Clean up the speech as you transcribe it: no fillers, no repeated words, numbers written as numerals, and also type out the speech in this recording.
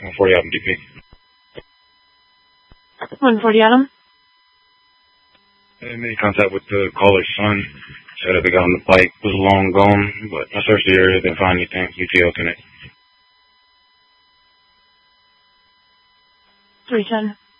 140 Adam DP. 140 Adam. I made contact with the caller's son. Said that the guy on the bike was long gone, but I searched the area, didn't find anything. UTL connect. 310.